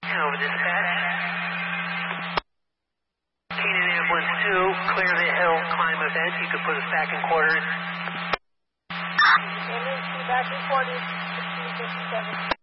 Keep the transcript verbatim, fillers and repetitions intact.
Over dispatch. Keenan Ambulance two, clear the hill climb event. You can put us back in quarters. Ambulance two back in quarters, sixteen fifty-seven.